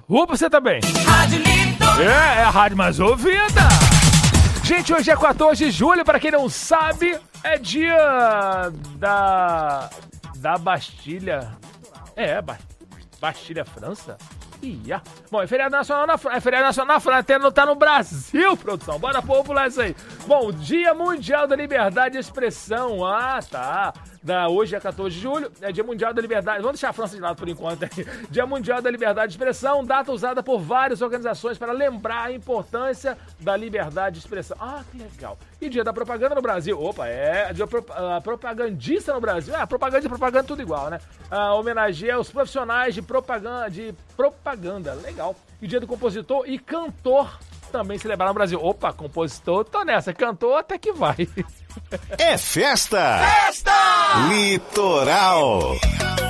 Opa, você também. Rádio Litoral. É a rádio mais ouvida. Gente, hoje é 14 de julho, pra quem não sabe, é dia da Bastilha. Bastilha, França? Ia. Bom, é feriado nacional na França. É feriado nacional na França, até não tá no Brasil, produção. Bora popular isso aí. Bom, Dia Mundial da Liberdade de Expressão. Ah, tá. Hoje é 14 de julho, é Dia Mundial da Liberdade. Vamos deixar a França de lado por enquanto aí. Dia Mundial da Liberdade de Expressão, data usada por várias organizações para lembrar a importância da liberdade de expressão. Ah, que legal. E Dia da Propaganda no Brasil. Opa, dia propagandista no Brasil. Propaganda e propaganda tudo igual, né? Homenageia os profissionais de propaganda. Legal. E Dia do Compositor e Cantor também celebrar no Brasil. Opa, compositor, tô nessa. Cantor até que vai. É festa! Festa! Litoral!